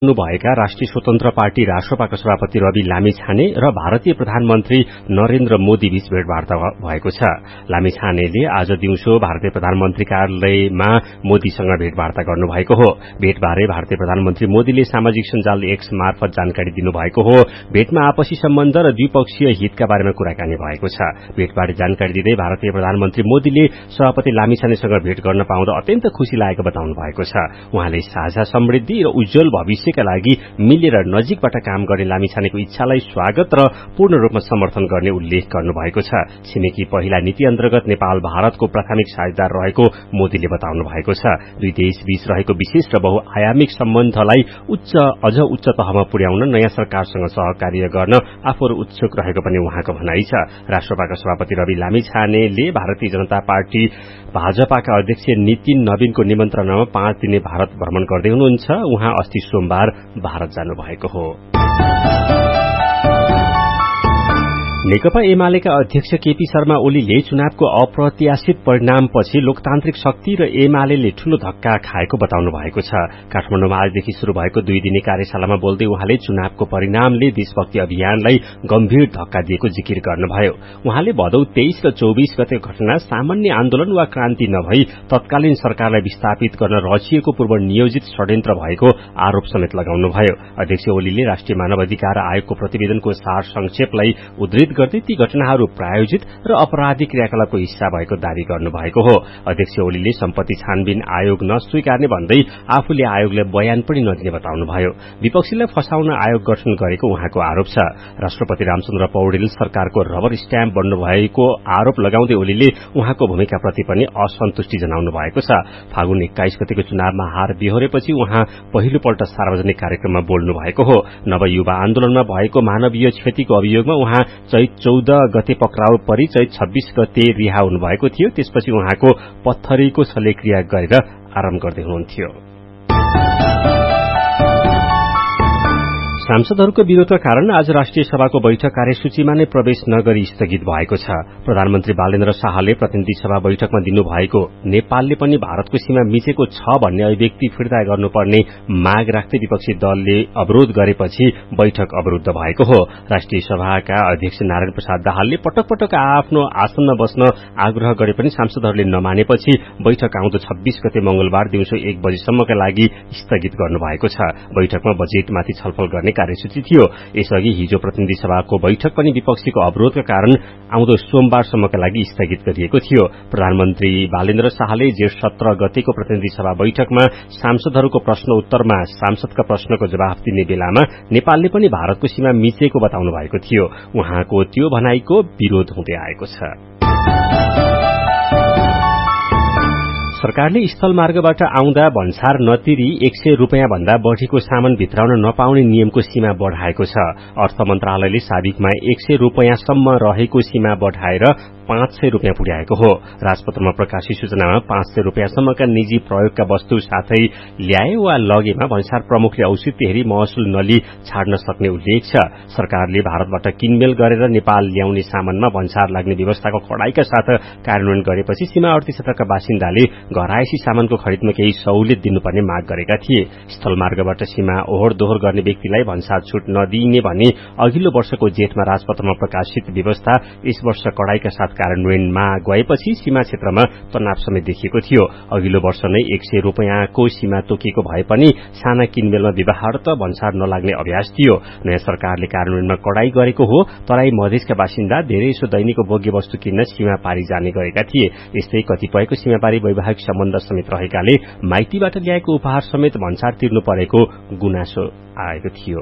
भएका राष्ट्रिय स्वतन्त्र पार्टी राष्ट्रपाका सभापति रवि लामिछाने र भारतीय प्रधानमन्त्री नरेन्द्र मोदी बीच भेटवार्ता भएको छ। लामिछानेले आज दिउँसो भारतीय प्रधानमन्त्री कार्यालयमा मोदीसँग भेटवार्ता गर्नुभएको हो। भेटबारे भारतीय प्रधानमन्त्री मोदीले सामाजिक सञ्जाल एक्स मार्फत जानकारी दिनुभएको हो। भेटमा आपसी सम्बन्ध र द्विपक्षीय हितका बारेमा कुराकानी भएको छ। भेटबारे जानकारी दिँदै भारतीय प्रधानमन्त्री मोदीले सभापति लामिछानेसँग भेट गर्न पाउँदा अत्यन्त खुशी लागेको बताउनु भएको छ। उहाँले साझा समृद्धि र उज्जवल भविष्यका लागि मिलेर नजिकबाट काम गर्ने लामिछानेको इच्छालाई स्वागत र पूर्ण रूपमा समर्थन गर्ने उल्लेख गर्नुभएको छ। छिमेकी पहिला नीति अन्तर्गत नेपाल भारतको प्राथमिक साझेदार रहेको मोदीले बताउनु भएको छ। दुई देश बीच रहेको विशेष र बहुआयामिक सम्बन्धलाई अझ उच्च तहमा पुर्याउन नयाँ सरकारसँग सहकार्य गर्न आफूहरू उत्सुक रहेको पनि उहाँको भनाइ छ। राष्ट्रपाका सभापति रवि लामिछानेले भारतीय जनता पार्टी भाजपाका अध्यक्ष नितिन नवीनको निमन्त्रणामा 5 दिने भारत भ्रमण गर्दै हुनुहुन्छ। उहाँ अस्ति सोमबार भारत जानुभएको हो। नेकपा एमालेका अध्यक्ष केपी शर्मा ओलीले चुनावको अप्रत्याशित परिणामपछि लोकतान्त्रिक शक्ति र एमाले ठूलो धक्का खाएको बताउनु भएको छ। काठमाडौँमा आजदेखि शुरू भएको 2 दिने कार्यशालामा बोल्दै उहाँले चुनावको परिणामले देशभक्ति अभियानलाई गम्भीर धक्का दिएको जिकिर गर्नुभयो। उहाँले भदौ 23 र 24 गते घटना सामान्य आन्दोलन वा क्रान्ति नभई तत्कालीन सरकारलाई विस्थापित गर्न रचिएको पूर्व नियोजित षड्यन्त्र भएको आरोप समेत लगाउनुभयो। अध्यक्ष ओलीले राष्ट्रिय मानव अधिकार आयोगको प्रतिवेदनको सार संक्षेपलाई उद्धृत गर्दै ती घटनाहरू प्रायोजित र अपराधिक क्रियाकलापको हिस्सा भएको दावी गर्नुभएको हो। अध्यक्ष ओलीले सम्पत्ति छानबिन आयोग नस्वीकार्ने भन्दै आफूले आयोगलाई बयान पनि नदिने बताउनुभयो। विपक्षीलाई फसाउन आयोग गठन गरेको उहाँको आरोप छ। राष्ट्रपति रामचन्द्र पौडेल सरकारको रबर स्ट्याम्प बन्नुभएको आरोप लगाउँदै ओलीले उहाँको भूमिकाप्रति पनि असन्तुष्टि जनाउनु भएको छ। फागुन 21 गतेको चुनावमा हार बिहोरेपछि उहाँ पहिलोपल्ट सार्वजनिक कार्यक्रममा बोल्नु भएको हो। नवयुवा आन्दोलनमा भएको मानवीय क्षतिको अभियोगमा उहाँ चैत 14 गते पक्राउ परि चैत 26 गते रिहा हुनुभएको थियो। त्यसपछि उहाँको पत्थरीको शल्यक्रिया गरेर आराम गर्दै हुनुहुन्थ्यो। सांसदहरूको विरोधका कारण आज राष्ट्रिय सभाको बैठक कार्यसूचीमा नै प्रवेश नगरी स्थगित भएको छ। प्रधानमन्त्री बालेन्द्र शाहले प्रतिनिधि सभा बैठकमा दिनुभएको नेपालले पनि भारतको सीमा मिचेको छ भन्ने अभिव्यक्ति फिर्ता गर्नुपर्ने माग राख्दै विपक्षी दलले अवरोध गरेपछि बैठक अवरुद्ध भएको हो। राष्ट्रिय सभाका अध्यक्ष नारायण प्रसाद दाहालले पटक पटक आफ्नो आसनमा बस्न आग्रह गरे पनि सांसदहरूले नमानेपछि बैठक आउँदो 26 गते मंगलबार दिउँसो 1 बजेसम्मका लागि स्थगित गर्नुभएको छ। बैठकमा बजेटमाथि छलफल गर्ने कार्यसूची थियो। यसअघि हिजो प्रतिनिधि सभाको बैठक पनि विपक्षीको अवरोधका कारण आउँदो सोमबारसम्मका लागि स्थगित गरिएको थियो। प्रधानमन्त्री बालेन्द्र शाहले जेठ 17 गतेको प्रतिनिधि सभा बैठकमा सांसदहरूको प्रश्न उत्तरमा सांसदका प्रश्नको जवाफ दिने बेलामा नेपालले पनि भारतको सीमा मिचेको बताउनु भएको थियो। उहाँको त्यो भनाइको विरोध हुँदै आएको छ। सरकारले स्थलमार्गबाट आउँदा भन्सार नतिरी 100 रुपियाँ भन्दा बढ़ीको सामान भित्राउन नपाउने नियमको सीमा बढ़ाएको छ। अर्थ मन्त्रालयले साबिकमा 100 रुपियाँसम्म रहेको सीमा बढ़ाएर 500 रुपियाँ पुर्याएको हो। राजपत्रमा प्रकाशित सूचनामा 500 रुपियाँसम्मका निजी प्रयोगका वस्तु साथै ल्याए वा लगेमा भन्सार प्रमुखले औचित्य हेरी महसुल नलिई छाड्न सक्ने उल्लेख छ। सरकारले भारतबाट किनमेल गरेर नेपाल ल्याउने सामानमा भन्सार लाग्ने व्यवस्थाको कडाईका साथ कार्यान्वयन गरेपछि सीमावर्ती क्षेत्रका बासिन्दाले घरायसी सामानको खरिदमा केही सहुलियत दिनुपर्ने माग गरेका थिए। स्थलमार्गबाट सीमा ओहोर दोहोर गर्ने व्यक्तिलाई भन्सार छूट नदिइने भने अघिल्लो वर्षको जेठमा राजपत्रमा प्रकाशित व्यवस्था यस वर्ष कडाईका साथ कार्यान्वयनमा गएपछि सीमा क्षेत्रमा तनाव समेत देखिएको थियो। अघिल्लो वर्ष नै 100 रुपियाँको सीमा तोकिएको भए पनि साना किनमेलमा व्यवहार त भन्सार नलाग्ने अभ्यास थियो। नयाँ सरकारले कार्यान्वयनमा कडाई गरेको हो। तराई मधेसका बासिन्दा धेरै यसो दैनिक भोग्य वस्तु किन्न सीमा पारी जाने गरेका थिए। यस्तै कतिपयको सीमापारी वैवाहिक सम्बन्ध समेत रहेकाले माइतीबाट ल्याएको उपहार समेत भन्सार तिर्नु परेको गुनासो आएको थियो।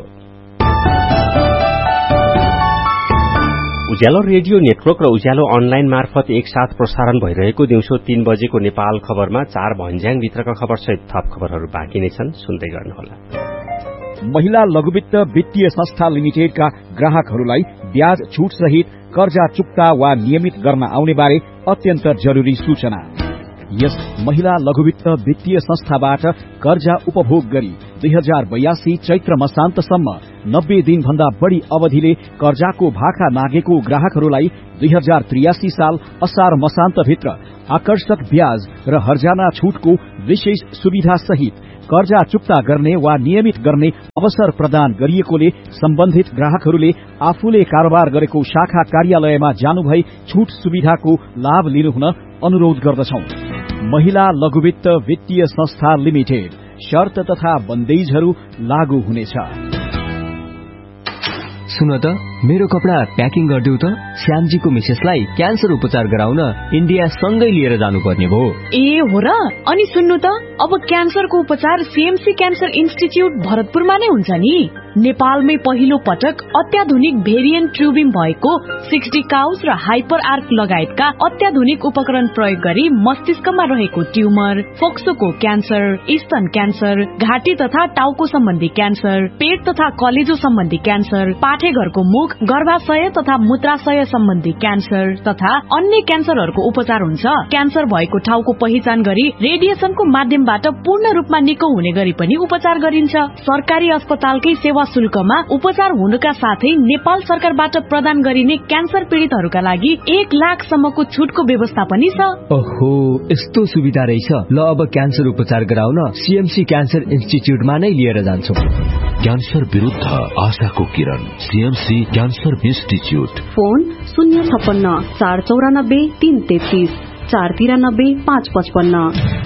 उज्यालो रेडियो नेटवर्क र उज्यालो अनलाइन मार्फत एकसाथ प्रसारण भइरहेको दिउँसो 3 बजेको नेपाल खबरमा 4 भन्ज्याङ भित्रका खबरसहित थप खबरहरू बाँकी नै छन्। सुन्दै गर्नुहोला। महिला लघुवित्त वित्तीय संस्था लिमिटेडका ग्राहकहरूलाई ब्याज छूट सहित कर्जा चुक्ता वा नियमित गर्न आउने बारे अत्यन्त जरुरी सूचना। यस महिला लघुवित्त वित्तीय संस्थाबाट कर्जा उपभोग गरी 2082 चैत्र मसान्तसम्म 90 दिन भन्दा बढ़ी अवधिले कर्जाको भाका मागेको ग्राहकहरूलाई 2083 साल असार मसान्त भित्र आकर्षक ब्याज र हर्जाना छूटको विशेष सुविधा सहित कर्जा चुक्ता गर्ने वा नियमित गर्ने अवसर प्रदान गरिएकोले सम्बन्धित ग्राहकहरूले आफूले कारोबार गरेको शाखा कार्यालयमा जानुभई छुट सुविधाको लाभ लिनुहुन अनुरोध गर्दछौं। महिला लघुवित्त वित्तीय संस्था लिमिटेड, शर्त तथा बन्देजहरू लागू हुनेछ। सुन त, मेरो कपडा प्याकिङ गरिदेऊ त। श्यामजीको मिसेसलाई क्यान्सर उपचार गराउन इन्डिया सँगै लिएर जानुपर्ने भयो। ए हो र? अनि सुन्नु त, अब क्यान्सरको उपचार सीएमसी क्यान्सर इन्स्टिच्युट भरतपुरमा नै हुन्छ नि। नेपालमै पहिलो पटक अत्याधुनिक भेरिएन्ट ट्युबिङ भएको 60 काउस र हाइपर आर्क लगायतका अत्याधुनिक उपकरण प्रयोग गरी मस्तिष्कमा रहेको ट्युमर, फोक्सोको क्यान्सर, स्तन क्यान्सर, घाँटी तथा टाउको सम्बन्धी क्यान्सर, पेट तथा कलेजो सम्बन्धी क्यान्सर, पाठेघरको मुख, गर्भाशय तथा मूत्राशय सम्बन्धी क्यान्सर तथा अन्य क्यान्सरहरूको उपचार हुन्छ। क्यान्सर भएको ठाउँको पहिचान गरी रेडिएसनको माध्यमबाट पूर्ण रूपमा निको हुने गरी पनि उपचार गरिन्छ। सरकारी अस्पतालकै सेवा शुल्कमा उपचार हुनुका साथै नेपाल सरकारबाट प्रदान गरिने क्यान्सर पीड़ितहरूका लागि 1 लाखसम्मको छुटको व्यवस्था पनि छ। ओहो, यस्तो सुविधा रहेछ। ल, अब क्यान्सर उपचार गराउन सीएमसी क्यान्सर इन्स्टिच्युटमा नै लिएर जान्छौं। क्यान्सर विरुद्ध आशाको किरण, सीएमसी क्यान्सर इन्स्टिच्युट। फोन 056 494 333 493 555।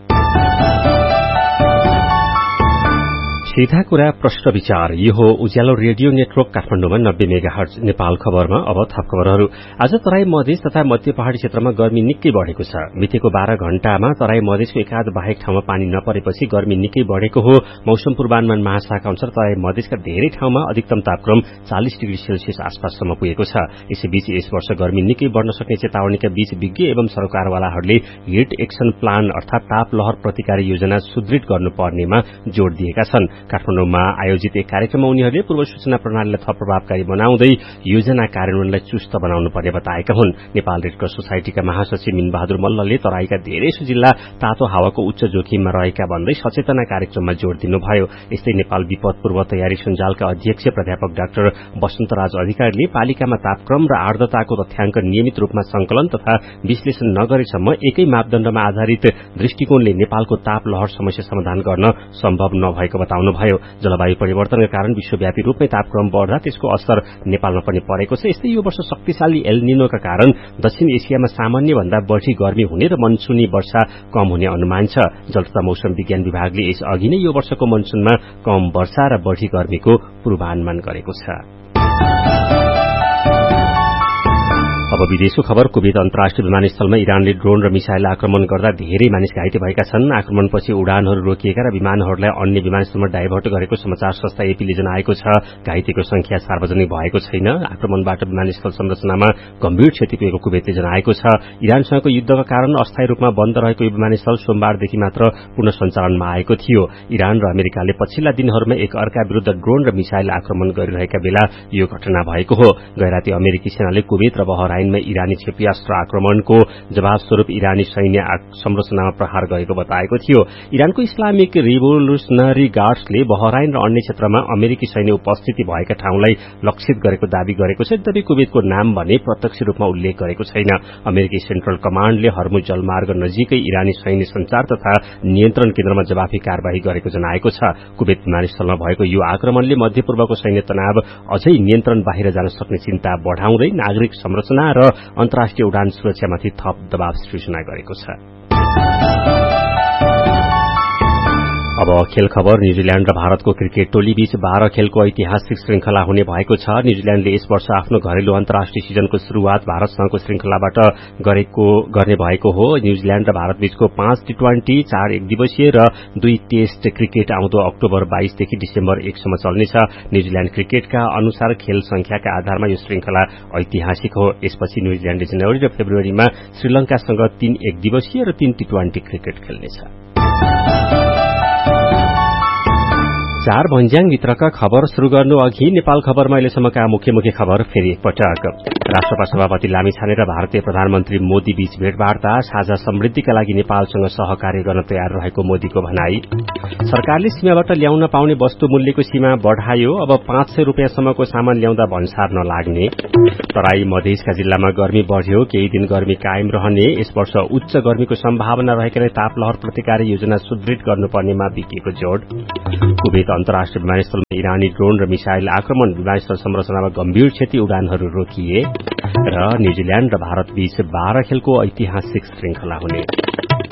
सीधा कुरा प्रश्न विचार। यो हो उज्यालो रेडियो नेटवर्क काठमाडौँमा 90 मेगाहर्ज। नेपाल खबरमा अब थप खबरहरू। आज तराई मधेस तथा मध्य पहाड़ी क्षेत्रमा गर्मी निकै बढ़ेको छ। बितेको 12 घण्टामा तराई मधेसको एकाध बाहेक ठाउँमा पानी नपरेपछि गर्मी निकै बढ़ेको हो। मौसम पूर्वानुमान महाशाखा अनुसार तराई मधेसका धेरै ठाउँमा अधिकतम तापक्रम 40 डिग्री सेल्सियस आसपाससम्म पुगेको छ। यसैबीच यस वर्ष गर्मी निकै बढ़न सक्ने चेतावनीका बीच विज्ञ एवं सरकारवालाहरूले हिट एक्सन प्लान अर्थात ताप लहर प्रतिकारी योजना सुदृढ गर्नुपर्नेमा जोड़ दिएका छन्। काठमाडौँमा आयोजित एक कार्यक्रममा उनीहरूले पूर्व सूचना प्रणालीलाई थप प्रभावकारी बनाउँदै योजना कार्यान्वयनलाई चुस्त बनाउनु पर्ने बताएका हुन्। नेपाल रेडक्रस सोसाइटीका महासचिव मिनबहादुर मल्लले तराईका धेरैसो जिल्ला तातो हावाको उच्च जोखिममा रहेका भन्दै सचेतना कार्यक्रममा जोड़ दिनुभयो। यस्तै नेपाल विपद पूर्व तयारी सञ्जालका अध्यक्ष प्राध्यापक डाक्टर वसन्तराज अधिकारीले पालिकामा तापक्रम र आर्द्रताको तथ्याङ्क नियमित रूपमा संकलन तथा विश्लेषण नगरेसम्म एकै मापदण्डमा आधारित दृष्टिकोणले नेपालको ताप लहर समस्या समाधान गर्न सम्भव नभएको बताउनुभयो। जलवायु परिवर्तनका कारण विश्वव्यापी रूपमै तापक्रम बढ्दा त्यसको असर नेपालमा पनि परेको छ। यस्तै यो वर्ष शक्तिशाली एल निनोका कारण दक्षिण एसियामा सामान्य भन्दा बढ़ी गर्मी हुने र मनसुनी वर्षा कम हुने अनुमान छ। जल तथा मौसम विज्ञान विभागले यस अघि नै यो वर्षको मनसुनमा कम वर्षा र बढ़ी गर्मीको पूर्वानुमान गरेको छ। अब विदेशको खबर। कुवेत अन्तर्राष्ट्रिय विमानस्थलमा इरानले ड्रोन र मिसाइल आक्रमण गर्दा धेरै मानिस घाइते भएका छन्। आक्रमणपछि उडानहरू रोकिएका र विमानहरूलाई अन्य विमानस्थलमा डाइभर्ट गरेको समाचार संस्था एपीले जनाएको छ। घाइतेको संख्या सार्वजनिक भएको छैन। आक्रमणबाट विमानस्थल संरचनामा गम्भीर क्षति पुगेको कुवेतले जनाएको छ। इरानसँगको युद्धका कारण अस्थायी रूपमा बन्द रहेको यो विमानस्थल सोमबारदेखि मात्र पुनः सञ्चालनमा आएको थियो। इरान र अमेरिकाले पछिल्ला दिनहरूमा एक अर्का विरूद्ध ड्रोन र मिसाइल आक्रमण गरिरहेका बेला यो घटना भएको हो। गैराती अमेरिकी सेनाले कुवेत र बहराइनमा इरानी क्षेपयास्त्र आक्रमणको जवाब स्वरूप इरानी सैन्य संरचनामा प्रहार गरेको बताएको थियो। इरानको इस्लामिक रिभोल्युसनरी गार्ड्सले बहराइन र अन्य क्षेत्रमा अमेरिकी सैन्य उपस्थिति भएका ठाउँलाई लक्षित गरेको दावी गरेको छ। यद्यपि कुवेतको नाम भने प्रत्यक्ष रूपमा उल्लेख गरेको छैन। अमेरिकी सेन्ट्रल कमाण्डले हर्मुज जलमार्ग नजिकै इरानी सैन्य संचार तथा नियन्त्रण केन्द्रमा जवाफी कार्यवाही गरेको जनाएको छ। कुवेत विमानस्थलमा भएको यो आक्रमणले मध्यपूर्वको सैन्य तनाव अझै नियन्त्रण बाहिर जान सक्ने चिन्ता बढ़ाउँदै नागरिक संरचना र अन्तर्राष्ट्रिय उडान सुरक्षामाथि थप दबाव सृजना गरेको छ। अब खेल खबर। न्यूजील्याण्ड र भारतको क्रिकेट टोली बीच 12 खेलको ऐतिहासिक श्रृंखला हुने भएको छ। न्यूजील्याण्डले यस वर्ष आफ्नो घरेलु अन्तर्राष्ट्रिय सिजनको शुरूआत भारतसँगको श्रृंखलाबाट गर्ने भएको हो। न्यूजील्याण्ड र भारत बीचको 5 टी20, 4 एकदिवसीय र 2 टेस्ट क्रिकेट आउँदो अक्टोबर 22 देखि डिसेम्बर 1 सम्म चल्नेछ। न्यूजील्याण्ड क्रिकेटका अनुसार खेल संख्याका आधारमा यो श्रृंखला ऐतिहासिक हो। यसपछि न्यूजील्याण्डले जनवरी र फेब्रुअरीमा श्रीलंकासँग 3 एकदिवसीय र 3 टी20 क्रिकेट खेल्नेछ। चार भन्ज्याङभित्रका खबर शुरू गर्नु अघि नेपाल खबरमा अहिलेसम्मका मुख्य खबर फेरि एकपटक। राष्ट्रपति सभापति लामिछाने र भारतीय प्रधानमन्त्री मोदी बीच भेटवार्ता, साझा समृद्धिका लागि नेपालसँग सहकार्य गर्न तयार रहेको मोदीको भनाई। सरकारले सीमाबाट ल्याउन पाउने वस्तु मूल्यको सीमा बढ़ायो, अब 500 रुपियाँसम्मको सामान ल्याउँदा भन्सार नलाग्ने। तराई मधेसका जिल्लामा गर्मी बढ़्यो, केही दिन गर्मी कायम रहने। यस वर्ष उच्च गर्मीको सम्भावना रहेकाले तापलहर प्रतिकारी योजना सुदृढ गर्नुपर्नेमा बिकेको जोड़। कुवेत अन्तर्राष्ट्रिय विमानस्थलमा इरानी ड्रोन र मिसाइल आक्रमण, विमानस्थल संरचनामा गम्भीर क्षति, उडानहरू रोकिए। र न्यूजील्याण्ड र भारत बीच 12 खेलको ऐतिहासिक श्रृंखला हुने।